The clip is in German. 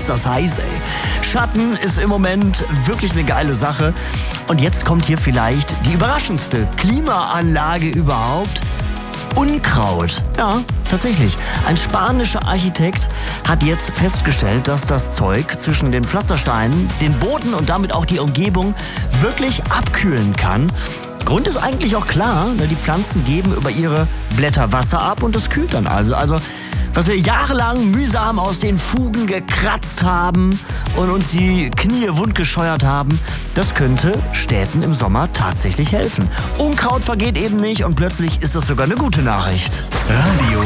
ist das heiß, ey. Schatten ist im Moment wirklich eine geile Sache. Und jetzt kommt hier vielleicht die überraschendste Klimaanlage überhaupt. Unkraut. Ja, tatsächlich. Ein spanischer Architekt hat jetzt festgestellt, dass das Zeug zwischen den Pflastersteinen den Boden und damit auch die Umgebung wirklich abkühlen kann. Grund ist eigentlich auch klar, die Pflanzen geben über ihre Blätter Wasser ab und das kühlt dann also. Also, was wir jahrelang mühsam aus den Fugen gekratzt haben und uns die Knie wundgescheuert haben, das könnte Städten im Sommer tatsächlich helfen. Unkraut vergeht eben nicht und plötzlich ist das sogar eine gute Nachricht. Radio